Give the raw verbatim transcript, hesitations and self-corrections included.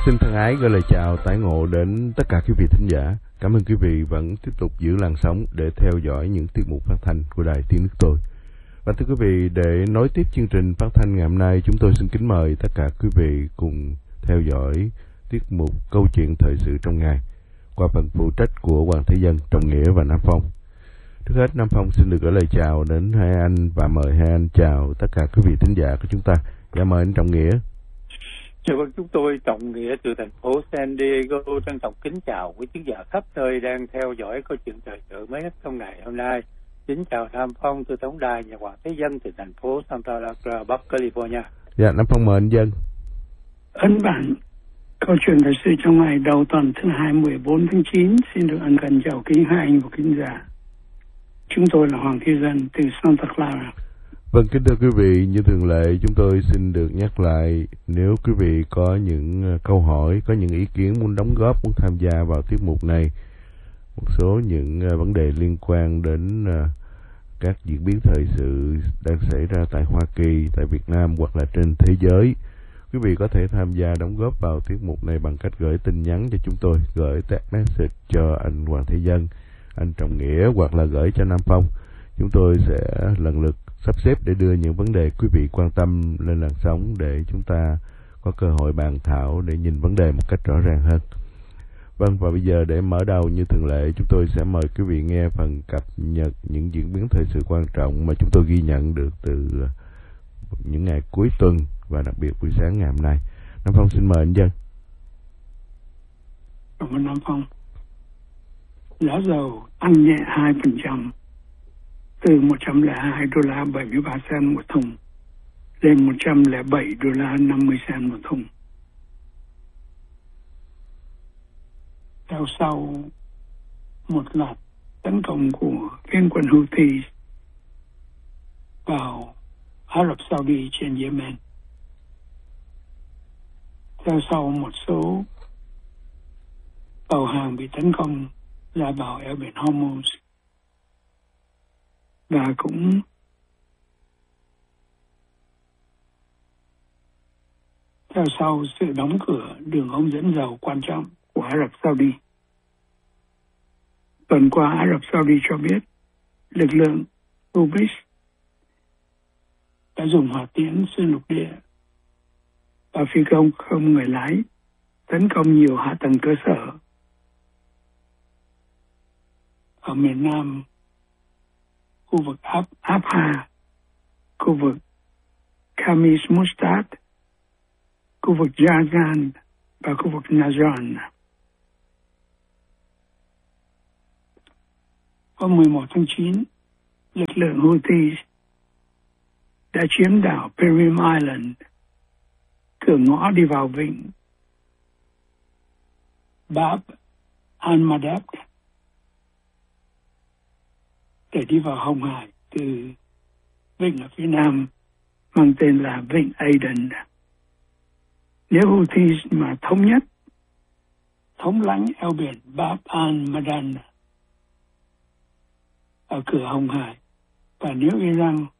Xin thân ái gửi lời chào tái ngộ đến tất cả quý vị thính giả. Cảm ơn quý vị vẫn tiếp tục giữ làn sóng để theo dõi những tiết mục phát thanh của Đài Tiếng Nước Tôi. Và thưa quý vị, để nối tiếp chương trình phát thanh ngày hôm nay, chúng tôi xin kính mời tất cả quý vị cùng theo dõi tiết mục Câu chuyện thời sự trong ngày qua phần phụ trách của Hoàng Thế Dân, Trọng Nghĩa và Nam Phong. Trước hết, Nam Phong xin được gửi lời chào đến hai anh và mời hai anh chào tất cả quý vị thính giả của chúng ta. Dạ mời anh Trọng Nghĩa. Chào vâng, chúng tôi Trọng Nghĩa từ thành phố San Diego trân trọng kính chào quý khán giả khắp nơi đang theo dõi câu chuyện thời sự mới nhất trong ngày hôm nay. Kính chào Nam Phong từ tổng đài nhà Hoàng Thế Dân từ thành phố Santa Barbara, Bắc California. Dạ, Nam Phong mời anh Dân. Ấn bản câu chuyện thời sự trong ngày đầu tuần thứ hai mười bốn tháng chín xin được ân cần chào kính hai anh và kính giả. Chúng tôi là Hoàng Thế Dân từ Santa Clara. Vâng, kính thưa quý vị, như thường lệ chúng tôi xin được nhắc lại, nếu quý vị có những câu hỏi, có những ý kiến muốn đóng góp, muốn tham gia vào tiết mục này, một số những vấn đề liên quan đến các diễn biến thời sự đang xảy ra tại Hoa Kỳ, tại Việt Nam hoặc là trên thế giới, quý vị có thể tham gia đóng góp vào tiết mục này bằng cách gửi tin nhắn cho chúng tôi, gửi text message cho anh Hoàng Thế Dân, anh Trọng Nghĩa hoặc là gửi cho Nam Phong. Chúng tôi sẽ lần lượt sắp xếp để đưa những vấn đề quý vị quan tâm lên làn sóng để chúng ta có cơ hội bàn thảo để nhìn vấn đề một cách rõ ràng hơn. Vâng, và bây giờ để mở đầu như thường lệ, chúng tôi sẽ mời quý vị nghe phần cập nhật những diễn biến thời sự quan trọng mà chúng tôi ghi nhận được từ những ngày cuối tuần và đặc biệt buổi sáng ngày hôm nay. Nam Phong xin mời anh Dân. Cảm ơn Nam Phong. Giá dầu tăng nhẹ hai phần trăm từ một trăm lẻ hai đô la bảy mươi ba cent một thùng lên một trăm lẻ bảy đô la năm mươi cent một thùng. Theo sau một loạt tấn công của phiến quân Houthi vào Ả Rập Saudi trên Yemen. Theo sau một số tàu hàng bị tấn công ra vào eo biển Hormuz. Và cũng theo sau sự đóng cửa đường ống dẫn dầu quan trọng của Ả Rập Saudi. Tuần qua, Ả Rập Saudi cho biết lực lượng Houthi đã dùng hỏa tiễn xuyên lục địa và phi công không người lái tấn công nhiều hạ tầng cơ sở ở miền Nam, khu vực Áp Abha, khu vực Khamis Mustad, khu vực Jazan và khu vực Najran. Hôm mười một tháng chín, lực lượng Houthi đã chiếm đảo Perim Island, cửa ngõ đi vào vịnh Bab al-Mandeb để đi vào Hồng Hải từ vịnh ở phía nam mang tên là vịnh Aden. Nếu Houthi mà thống nhất thống lãnh eo biển Bab al-Mandeb ở cửa Hồng Hải, và nếu Iran